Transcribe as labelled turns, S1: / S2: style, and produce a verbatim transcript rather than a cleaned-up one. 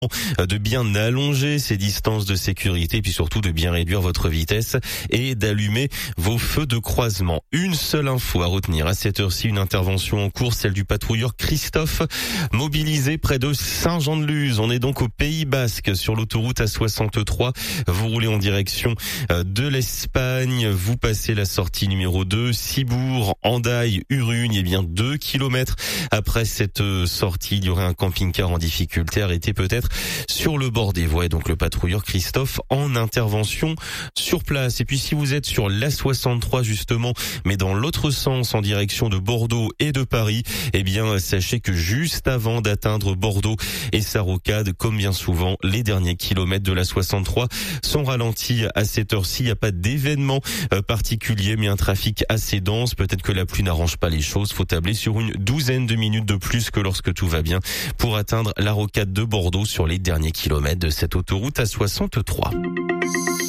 S1: de bien allonger ces distances de sécurité et puis surtout de bien réduire votre vitesse et d'allumer vos feux de croisement. Une seule info à retenir à cette heure-ci, une intervention en cours, celle du patrouilleur Christophe, mobilisé près de Saint-Jean-de-Luz. On est donc au Pays Basque sur l'autoroute A soixante-trois. Vous roulez en direction de l'Espagne, vous passez la sortie numéro deux, Cibourg, Hendaye, Urugne, et bien deux kilomètres après cette sortie, il y aurait un camping-car en difficulté, arrêté peut-être sur le bord des voies. Donc le patrouilleur Christophe en intervention sur place. Et puis si vous êtes sur l'A soixante-trois justement, mais dans l'autre sens en direction de Bordeaux et de Paris, eh bien sachez que juste avant d'atteindre Bordeaux et sa rocade, comme bien souvent, les derniers kilomètres de l'A soixante-trois sont ralentis à cette heure-ci. Il n'y a pas d'événement particulier, mais un trafic assez dense. Peut-être que la pluie n'arrange pas les choses. Faut tabler sur une douzaine de minutes de plus que lorsque tout va bien pour atteindre la rocade de Bordeaux sur les derniers kilomètres de cette autoroute A soixante-trois.